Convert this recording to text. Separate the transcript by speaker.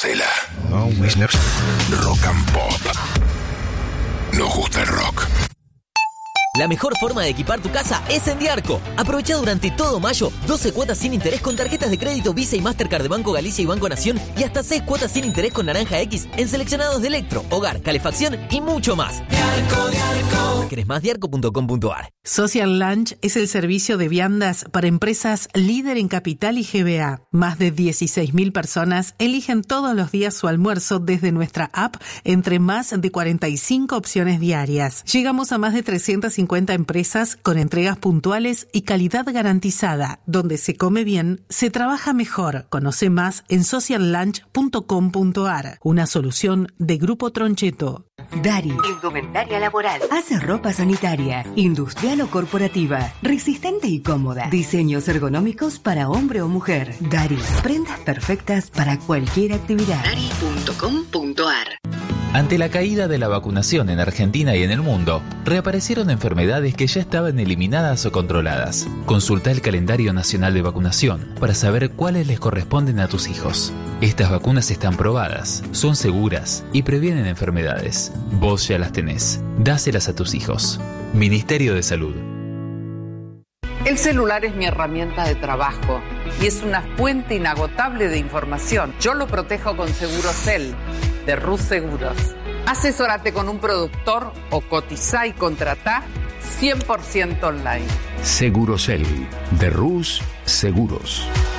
Speaker 1: Marcela. No, Wisner. Rock and Pop. Nos gusta el rock.
Speaker 2: La mejor forma de equipar tu casa es en Diarco. Aprovecha durante todo mayo 12 cuotas sin interés con tarjetas de crédito Visa y Mastercard de Banco Galicia y Banco Nación y hasta 6 cuotas sin interés con Naranja X en seleccionados de electro, hogar, calefacción y mucho más. Diarco. ¿Querés más? Diarco.com.ar.
Speaker 3: Social Lunch es el servicio de viandas para empresas líder en Capital y GBA. Más de 16.000 personas eligen todos los días su almuerzo desde nuestra app entre más de 45 opciones diarias. Llegamos a más de 350 empresas con entregas puntuales y calidad garantizada. Donde se come bien, se trabaja mejor. Conoce más en sociallunch.com.ar. Una solución de Grupo Troncheto.
Speaker 4: Dari. Indumentaria laboral. Hace ropa sanitaria, industrial o corporativa, resistente y cómoda. Diseños ergonómicos para hombre o mujer. Dari. Prendas perfectas para cualquier actividad. Dari.com.ar.
Speaker 5: Ante la caída de la vacunación en Argentina y en el mundo, reaparecieron enfermedades que ya estaban eliminadas o controladas. Consulta el calendario nacional de vacunación para saber cuáles les corresponden a tus hijos. Estas vacunas están probadas, son seguras y previenen enfermedades. Vos ya las tenés. Dáselas a tus hijos. Ministerio de Salud.
Speaker 6: El celular es mi herramienta de trabajo y es una fuente inagotable de información. Yo lo protejo con Segurocel de Rus Seguros. Asesórate con un productor o cotizá y contratá 100% online.
Speaker 1: Segurocel de Rus Seguros.